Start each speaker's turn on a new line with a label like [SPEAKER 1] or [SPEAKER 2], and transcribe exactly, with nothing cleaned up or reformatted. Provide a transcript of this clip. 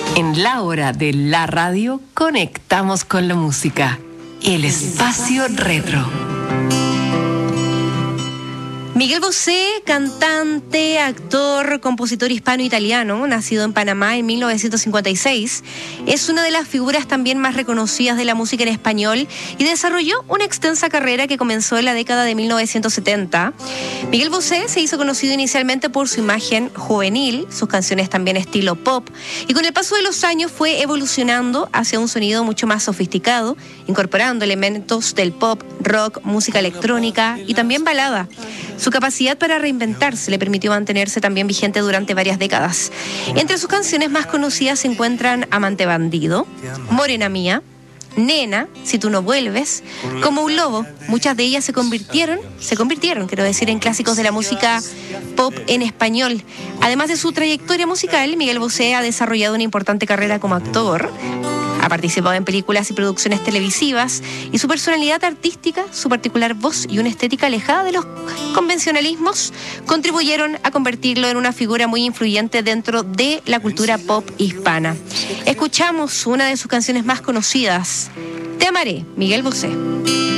[SPEAKER 1] En la hora de la radio conectamos con la música. El espacio retro.
[SPEAKER 2] Miguel Bosé, cantante, actor, compositor hispano-italiano, nacido en Panamá en mil novecientos cincuenta y seis, es una de las figuras también más reconocidas de la música en español y desarrolló una extensa carrera que comenzó en la década de mil novecientos setenta. Miguel Bosé se hizo conocido inicialmente por su imagen juvenil, sus canciones también estilo pop, y con el paso de los años fue evolucionando hacia un sonido mucho más sofisticado, incorporando elementos del pop, rock, música electrónica y también balada. Su capacidad para reinventarse le permitió mantenerse también vigente durante varias décadas. Entre sus canciones más conocidas se encuentran Amante Bandido, Morena Mía, Nena, Si tú no vuelves, Como un lobo. Muchas de ellas se convirtieron, se convirtieron, quiero decir, en clásicos de la música pop en español. Además de su trayectoria musical, Miguel Bosé ha desarrollado una importante carrera como actor. Ha participado en películas y producciones televisivas y su personalidad artística, su particular voz y una estética alejada de los convencionalismos contribuyeron a convertirlo en una figura muy influyente dentro de la cultura pop hispana. Escuchamos una de sus canciones más conocidas, Te amaré, Miguel Bosé.